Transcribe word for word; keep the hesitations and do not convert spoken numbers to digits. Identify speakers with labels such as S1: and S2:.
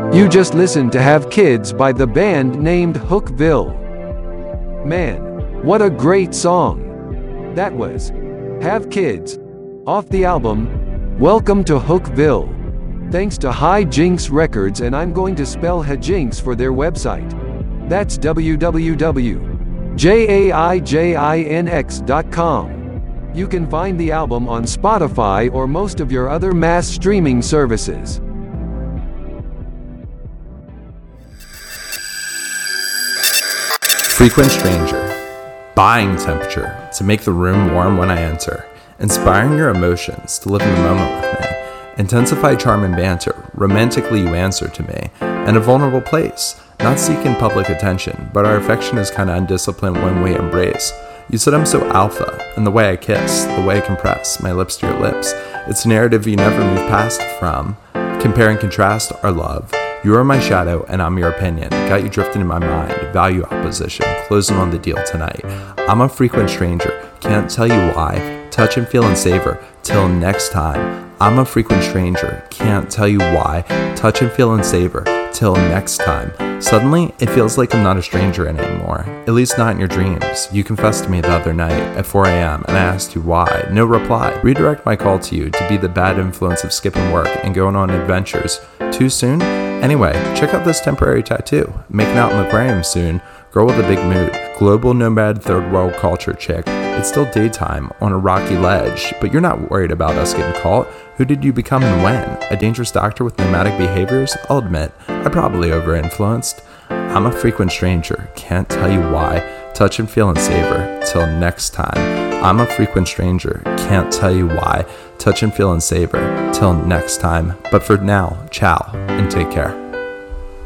S1: You just listened to Have Kids by the band named Hookville. Man, what a great song. That was Have Kids, off the album Welcome to Hookville. Thanks to Hijinks Records, and I'm going to spell Hijinks for their website. That's w w w dot jaijinx dot com. You can find the album on Spotify or most of your other mass streaming services.
S2: Frequent stranger. Buying temperature to make the room warm when I enter. Inspiring your emotions to live in the moment with me. Intensify charm and banter. Romantically you answer to me. And a vulnerable place. Not seeking public attention, but our affection is kinda undisciplined when we embrace. You said I'm so alpha, and the way I kiss, the way I compress my lips to your lips. It's a narrative you never move past from. Compare and contrast our love. You are my shadow, and I'm your opinion. Got you drifting in my mind. Value opposition. Closing on the deal tonight. I'm a frequent stranger. Can't tell you why. Touch and feel and savor. Till next time. I'm a frequent stranger. Can't tell you why. Touch and feel and savor. Till next time. Suddenly, it feels like I'm not a stranger anymore. At least not in your dreams. You confessed to me the other night at four a.m. and I asked you why. No reply. Redirect my call to you to be the bad influence of skipping work and going on adventures. Too soon? Anyway, check out this temporary tattoo. Making out in the aquarium soon. Girl with a big mood. Global nomad third world culture chick. It's still daytime on a rocky ledge, but you're not worried about us getting caught. Who did you become and when? A dangerous doctor with nomadic behaviors? I'll admit, I probably over-influenced. I'm a frequent stranger. Can't tell you why. Touch and feel and savor. Till next time. I'm a frequent stranger. Can't tell you why. Touch and feel and savor. Till next time. But for now, ciao and take care.